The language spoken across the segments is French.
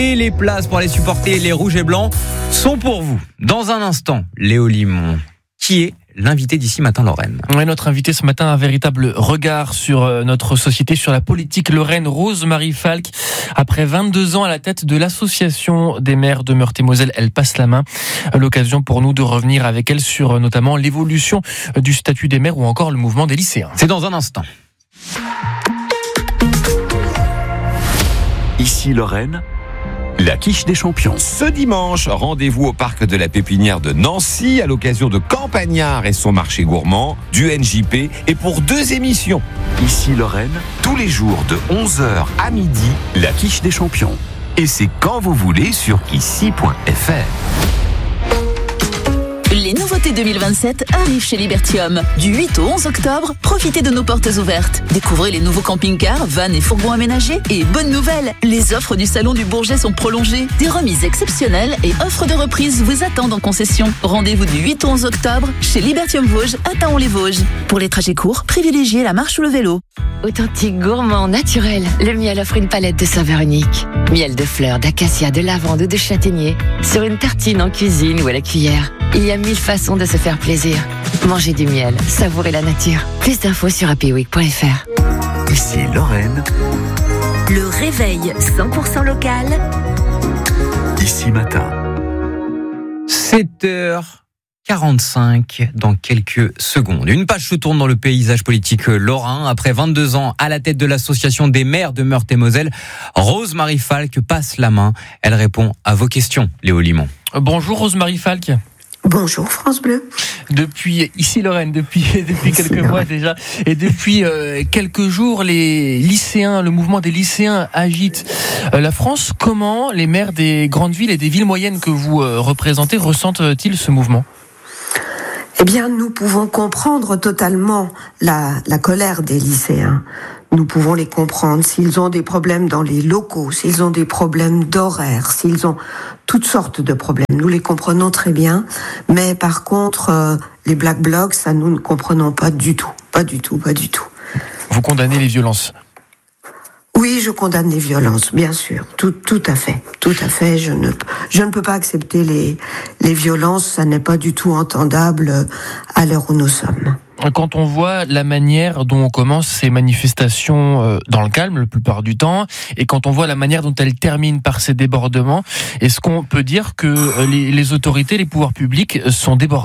Et les places pour aller supporter les Rouges et Blancs sont pour vous. Dans un instant, Léo Limon, qui est l'invité d'ici Matin Lorraine. Ouais, notre invité ce matin a un véritable regard sur notre société, sur la politique lorraine. Rose-Marie Falk, après 22 ans à la tête de l'association des maires de Meurthe-et-Moselle, elle passe la main. L'occasion pour nous de revenir avec elle sur notamment l'évolution du statut des maires ou encore le mouvement des lycéens. C'est dans un instant. Ici Lorraine, la quiche des champions. Ce dimanche, rendez-vous au parc de la Pépinière de Nancy à l'occasion de Campagnard et son marché gourmand, du NJP et pour 2 émissions. Ici Lorraine, tous les jours de 11h à midi, la quiche des champions. Et c'est quand vous voulez sur ici.fr. Les nouveautés 2027 arrivent chez Libertium. Du 8 au 11 octobre, profitez de nos portes ouvertes. Découvrez les nouveaux camping-cars, vannes et fourgons aménagés. Et bonne nouvelle, les offres du Salon du Bourget sont prolongées. Des remises exceptionnelles et offres de reprise vous attendent en concession. Rendez-vous du 8 au 11 octobre chez Libertium Vosges à Taon-les-Vosges. Pour les trajets courts, privilégiez la marche ou le vélo. Authentique, gourmand, naturel, le miel offre une palette de saveurs uniques. Miel de fleurs, d'acacia, de lavande ou de châtaignier. Sur une tartine en cuisine ou à la cuillère. Il y a 1000 façons de se faire plaisir. Mangez du miel, savourez la nature. Plus d'infos sur happyweek.fr. Ici Lorraine, Le réveil 100% local. ici Matin. 7h45 dans quelques secondes. Une page se tourne dans le paysage politique lorrain. Après 22 ans à la tête de l'association des maires de Meurthe-et-Moselle, Rose-Marie Falk passe la main. Elle répond à vos questions, Léo Limon. Bonjour Rose-Marie Falk. Bonjour France Bleu. Depuis ici Lorraine, depuis quelques mois déjà, et depuis quelques jours, les lycéens, le mouvement des lycéens agite la France. Comment les maires des grandes villes et des villes moyennes que vous représentez ressentent-ils ce mouvement ? Eh bien, nous pouvons comprendre totalement la colère des lycéens. Nous pouvons les comprendre s'ils ont des problèmes dans les locaux, s'ils ont des problèmes d'horaire, s'ils ont toutes sortes de problèmes. Nous les comprenons très bien, mais par contre, les Black Blocs, ça nous ne comprenons pas du tout. Pas du tout. Vous condamnez les violences ? Oui, je condamne les violences, bien sûr, tout à fait. Je ne peux pas accepter les violences, ça n'est pas du tout entendable à l'heure où nous sommes. Quand on voit la manière dont on commence ces manifestations dans le calme la plupart du temps, et quand on voit la manière dont elles terminent par ces débordements, est-ce qu'on peut dire que les autorités, les pouvoirs publics sont débordés ?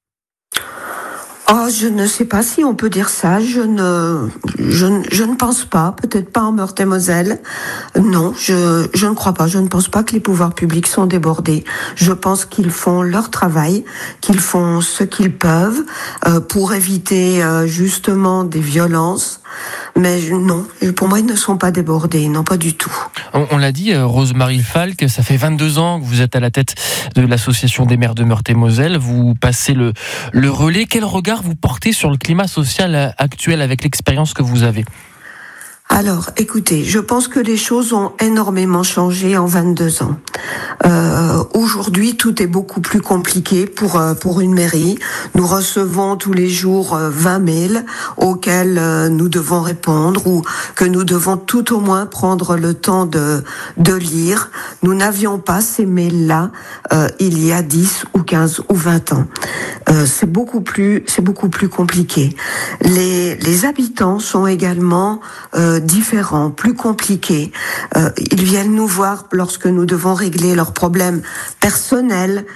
Oh, je ne sais pas si on peut dire ça. Je ne pense pas. Peut-être pas en Meurthe-et-Moselle. Non, je ne crois pas. Je ne pense pas que les pouvoirs publics sont débordés. Je pense qu'ils font leur travail, qu'ils font ce qu'ils peuvent pour éviter justement des violences. Mais non, pour moi, ils ne sont pas débordés. Non, pas du tout. On l'a dit, Rose-Marie Falk, ça fait 22 ans que vous êtes à la tête de l'association des maires de Meurthe-et-Moselle. Vous passez le relais. Quel regard vous portez sur le climat social actuel avec l'expérience que vous avez ? Alors, écoutez, je pense que les choses ont énormément changé en 22 ans. Aujourd'hui, tout est beaucoup plus compliqué pour une mairie. Nous recevons tous les jours 20 mails auxquels nous devons répondre ou que nous devons tout au moins prendre le temps de lire. Nous n'avions pas ces mails-là il y a 10 ou 15 ou 20 ans. C'est beaucoup plus compliqué. Les habitants sont également différents, plus compliqués. Ils viennent nous voir lorsque nous devons régler leurs problèmes personnels,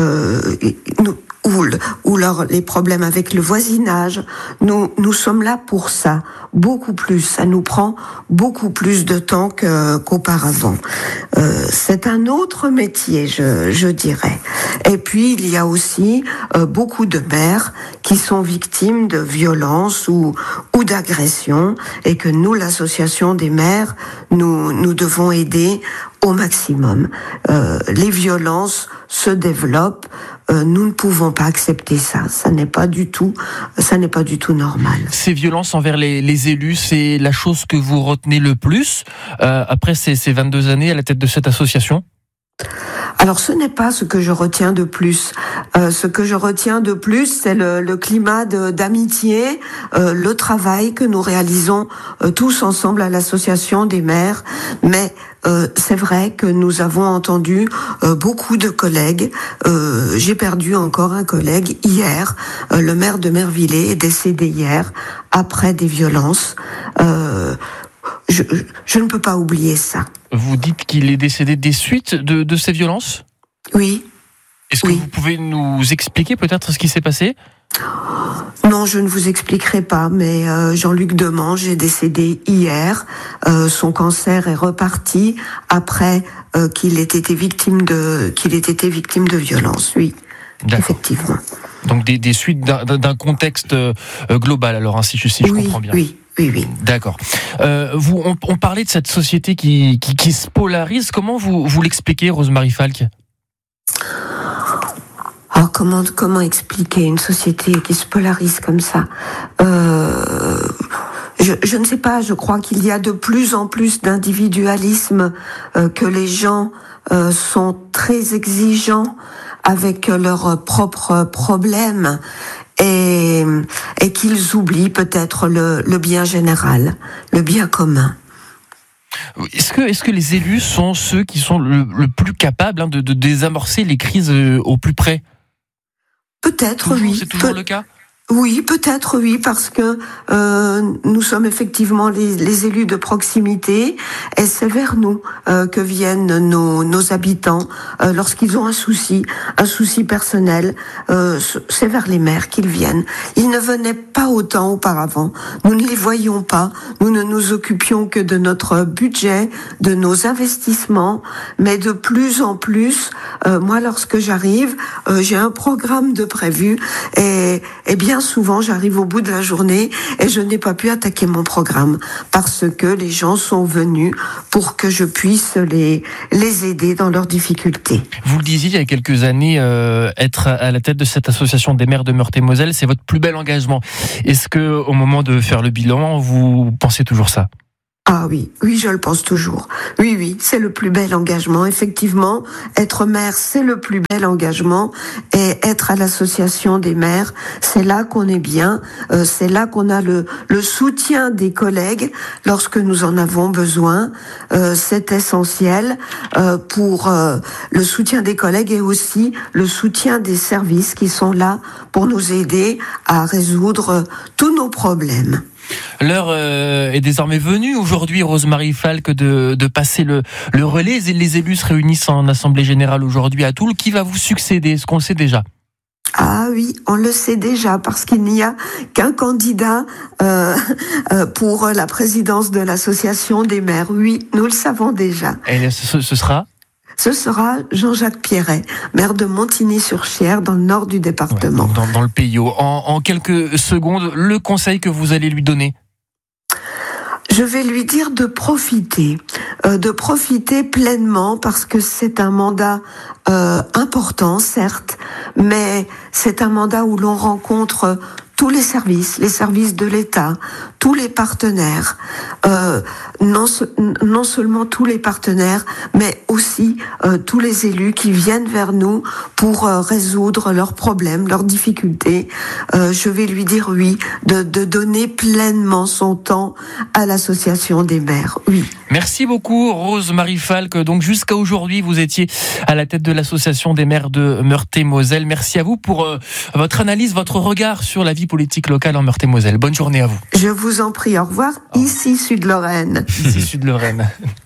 ou les problèmes avec le voisinage. Nous sommes là pour ça, beaucoup plus. Ça nous prend beaucoup plus de temps qu'auparavant. C'est un autre métier, je dirais. Et puis, il y a aussi beaucoup de maires qui sont victimes de violences ou d'agressions et que nous, l'association des maires, nous devons aider au maximum. Les violences se développent. Nous ne pouvons pas accepter ça. Ça n'est pas du tout normal. Ces violences envers les élus, c'est la chose que vous retenez le plus après ces 22 années à la tête de cette association ? Alors ce n'est pas ce que je retiens de plus. Ce que je retiens de plus, c'est le climat d'amitié, le travail que nous réalisons tous ensemble à l'association des maires. Mais c'est vrai que nous avons entendu beaucoup de collègues. J'ai perdu encore un collègue hier. Le maire de Mervillers est décédé hier après des violences. Je ne peux pas oublier ça. Vous dites qu'il est décédé des suites de ces violences ? Oui. Est-ce que vous pouvez nous expliquer peut-être ce qui s'est passé ? Non, je ne vous expliquerai pas, mais Jean-Luc Demange est décédé hier. Son cancer est reparti après qu'il ait été victime de violences. Oui, d'accord. Effectivement. Donc des suites d'un contexte global, alors, si je comprends bien. Oui. D'accord. On parlait de cette société qui se polarise. Comment vous l'expliquez, Rose-Marie Falk ? Oh, comment expliquer une société qui se polarise comme ça ? Je ne sais pas, je crois qu'il y a de plus en plus d'individualisme, que les gens sont très exigeants avec leurs propres problèmes et qu'ils oublient peut-être le bien général, le bien commun. Est-ce que les élus sont ceux qui sont le plus capables de désamorcer les crises au plus près ? Peut-être, oui. C'est toujours le cas ? Oui, peut-être, oui, parce que nous sommes effectivement les élus de proximité, et c'est vers nous que viennent nos habitants lorsqu'ils ont un souci personnel. C'est vers les maires qu'ils viennent. Ils ne venaient pas autant auparavant. Nous ne les voyions pas. Nous ne nous occupions que de notre budget, de nos investissements, mais de plus en plus, moi, lorsque j'arrive, j'ai un programme de prévu, et bien souvent, j'arrive au bout de la journée et je n'ai pas pu attaquer mon programme parce que les gens sont venus pour que je puisse les aider dans leurs difficultés. Vous le disiez il y a quelques années, être à la tête de cette association des maires de Meurthe-et-Moselle, c'est votre plus bel engagement. Est-ce que, au moment de faire le bilan, vous pensez toujours ça ? Ah oui, je le pense toujours. Oui, c'est le plus bel engagement. Effectivement, être maire, c'est le plus bel engagement. Et être à l'association des maires, c'est là qu'on est bien. C'est là qu'on a le soutien des collègues lorsque nous en avons besoin. C'est essentiel pour le soutien des collègues et aussi le soutien des services qui sont là pour nous aider à résoudre tous nos problèmes. L'heure est désormais venue aujourd'hui, Rose-Marie Falk, de passer le relais. Les élus se réunissent en Assemblée Générale aujourd'hui à Toul. Qui va vous succéder ? Est-ce qu'on le sait déjà ? Ah oui, on le sait déjà, parce qu'il n'y a qu'un candidat pour la présidence de l'association des maires. Oui, nous le savons déjà. Et ce sera ? Ce sera Jean-Jacques Pierret, maire de Montigny-sur-Cher, dans le nord du département. Ouais, dans le pays. En quelques secondes, le conseil que vous allez lui donner ? Je vais lui dire de profiter pleinement, parce que c'est un mandat important, certes, mais c'est un mandat où l'on rencontre tous les services de l'État, tous les partenaires, non seulement tous les partenaires, mais aussi tous les élus qui viennent vers nous pour résoudre leurs problèmes, leurs difficultés. Je vais lui dire oui, de donner pleinement son temps à l'association des maires. Oui. Merci beaucoup, Rose-Marie Falk. Donc jusqu'à aujourd'hui, vous étiez à la tête de l'association des maires de Meurthe-et-Moselle. Merci à vous pour votre analyse, votre regard sur la vie politique locale en Meurthe-et-Moselle. Bonne journée à vous. Je vous en prie, au revoir. Ici Sud-Lorraine. Ici Sud-Lorraine.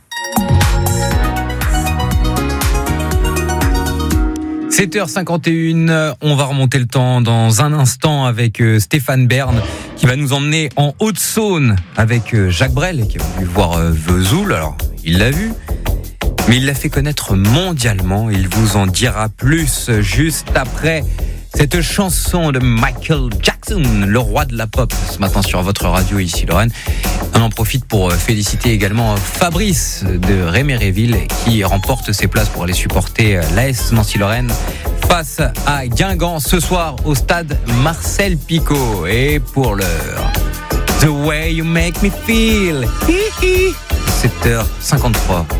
« 7h51, on va remonter le temps dans un instant avec Stéphane Bern qui va nous emmener en Haute-Saône avec Jacques Brel qui a voulu voir Vesoul. Alors, il l'a vu, mais il l'a fait connaître mondialement. Il vous en dira plus juste après cette chanson de Michael Jackson, le roi de la pop, ce matin sur votre radio ici Lorraine. On en profite pour féliciter également Fabrice de Réméréville qui remporte ses places pour aller supporter l'AS Nancy-Lorraine face à Guingamp ce soir au stade Marcel Picot. Et pour l'heure, The Way You Make Me Feel, 7h53.